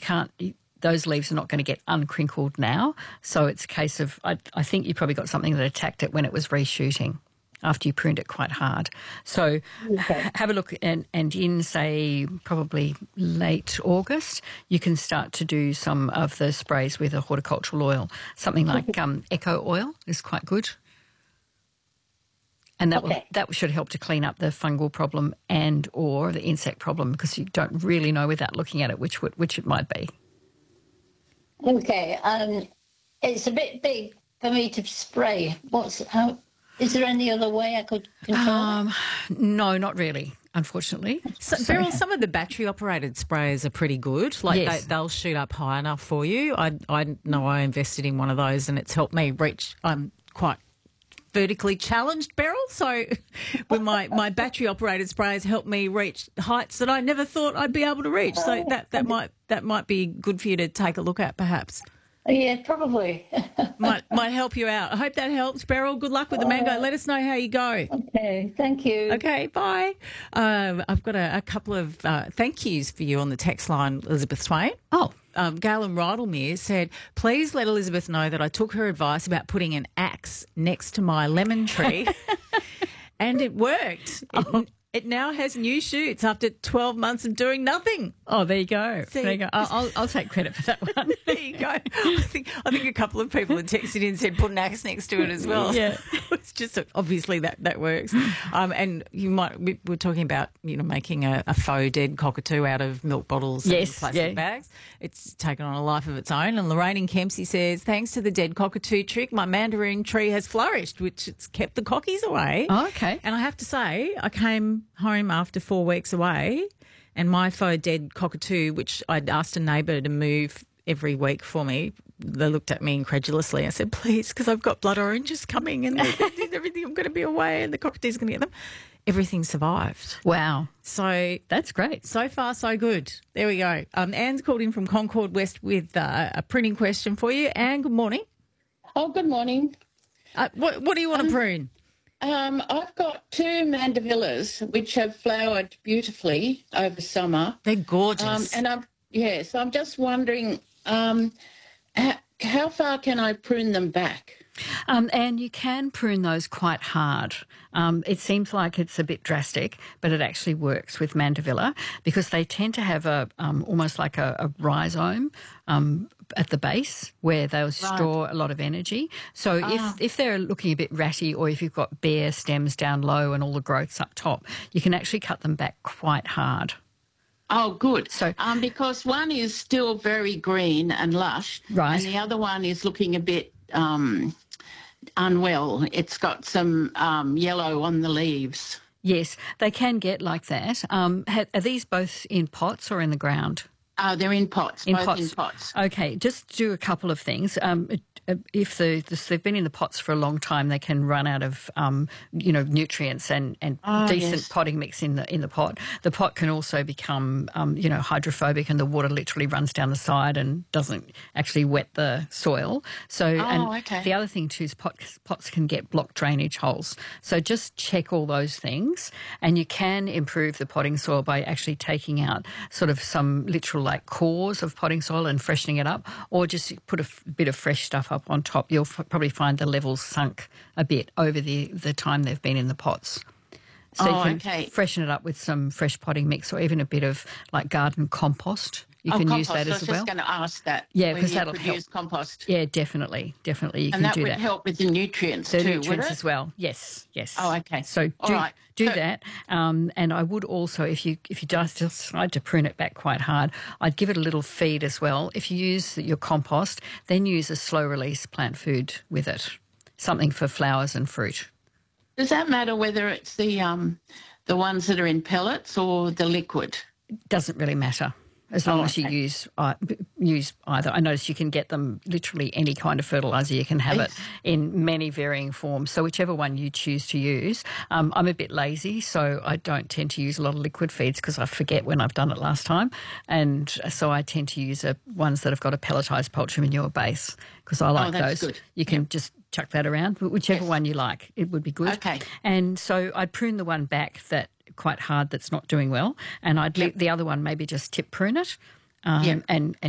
can't. Those leaves are not going to get uncrinkled now. So it's a case of, I think you probably got something that attacked it when it was reshooting after you pruned it quite hard. So have a look, and in, say, probably late August, you can start to do some of the sprays with a horticultural oil. Something like Eco Oil is quite good. And that should help to clean up the fungal problem and or the insect problem, because you don't really know without looking at it which it might be. Okay, it's a bit big for me to spray. Is there any other way I could control it? No, not really, unfortunately. So, Beryl, some of the battery-operated sprayers are pretty good. They'll shoot up high enough for you. I know I invested in one of those and it's helped me reach. I'm quite vertically challenged, Beryl, so with my battery-operated sprayers helped me reach heights that I never thought I'd be able to reach. So that might be good for you to take a look at, perhaps. Yeah, probably. might help you out. I hope that helps, Beryl. Good luck with the mango. Let us know how you go. Okay, thank you. Okay, bye. I've got a couple of thank yous for you on the text line, Elizabeth Swain. Oh. Galen Rydalmere said, please let Elizabeth know that I took her advice about putting an axe next to my lemon tree and it worked. It now has new shoots after 12 months of doing nothing. Oh, there you go. There you go. I'll take credit for that one. There you go. I think a couple of people had texted in and said put an axe next to it as well. Yeah. It's just obviously that works. And we're talking about making a faux dead cockatoo out of milk bottles and plastic bags. It's taken on a life of its own. And Lorraine in Kempsey says, thanks to the dead cockatoo trick, my mandarin tree has flourished, which it's kept the cockies away. Oh, okay. And I have to say, I came home after 4 weeks away and my faux dead cockatoo, which I'd asked a neighbour to move every week for me, they looked at me incredulously. I said, please, because I've got blood oranges coming and everything, I'm going to be away and the cockatoo's going to get them. Everything survived. Wow. So that's great. So far, so good. There we go. Anne's called in from Concord West with a pruning question for you. Anne, good morning. Oh, good morning. What do you want to prune? I've got two mandevillas which have flowered beautifully over summer. They're gorgeous. So I'm just wondering, how far can I prune them back? And you can prune those quite hard. It seems like it's a bit drastic, but it actually works with mandevilla because they tend to have almost like a rhizome at the base where they'll store a lot of energy. So if they're looking a bit ratty or if you've got bare stems down low and all the growth's up top, you can actually cut them back quite hard. Oh, good. So, because one is still very green and lush, right, and the other one is looking a bit unwell. It's got some yellow on the leaves. Yes, they can get like that. Are these both in pots or in the ground? They're in pots. In pots. Okay, just do a couple of things. If they've been in the pots for a long time, they can run out of nutrients and decent potting mix in the pot. The pot can also become hydrophobic, and the water literally runs down the side and doesn't actually wet the soil. So the other thing too is pots can get blocked drainage holes. So just check all those things, and you can improve the potting soil by actually taking out sort of some literal like cores of potting soil and freshening it up, or just put a bit of fresh stuff up on top. You'll probably find the levels sunk a bit over the time they've been in the pots. So you can freshen it up with some fresh potting mix or even a bit of like garden compost. You can use that as well. I was just going to ask that. Yeah, because that'll help. Compost. Yeah, definitely. You can do that. And that would help with the nutrients too, nutrients would it? as well. Yes. Oh, okay. So do that. And I would also, if you just decide to prune it back quite hard, I'd give it a little feed as well. If you use your compost, then use a slow release plant food with it, something for flowers and fruit. Does that matter whether it's the ones that are in pellets or the liquid? It doesn't really matter. As long as you use either. I notice you can get them literally any kind of fertiliser. You can have it in many varying forms. So whichever one you choose to use. I'm a bit lazy, so I don't tend to use a lot of liquid feeds because I forget when I've done it last time. And so I tend to use ones that have got a pelletised poultry manure base because I like those. Good. You can just chuck that around, whichever one you like. It would be good. Okay. And so I'd prune the one back quite hard that's not doing well, and I'd let the other one maybe just tip prune it and